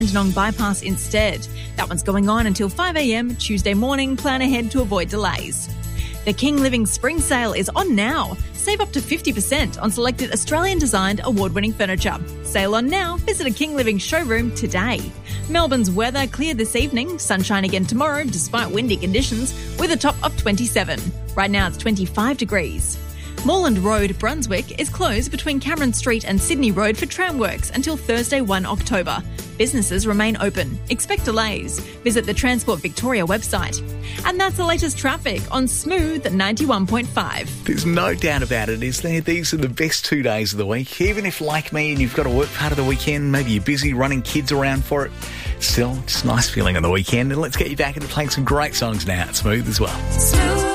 Dandenong Bypass instead. That one's going on until 5 a.m. Tuesday morning. Plan ahead to avoid delays. The King Living Spring Sale is on now. Save up to 50% on selected Australian-designed award-winning furniture. Sale on now. Visit a King Living showroom today. Melbourne's weather clear this evening. Sunshine again tomorrow despite windy conditions with a top of 27. Right now it's 25 degrees. Moreland Road, Brunswick, is closed between Cameron Street and Sydney Road for tram works until Thursday 1 October. Businesses remain open. Expect delays. Visit the Transport Victoria website. And that's the latest traffic on Smooth 91.5. There's no doubt about it, is there? These are the best 2 days of the week. Even if, like me, and you've got to work part of the weekend, maybe you're busy running kids around for it, still, it's a nice feeling on the weekend. And let's get you back into playing some great songs now at Smooth as well.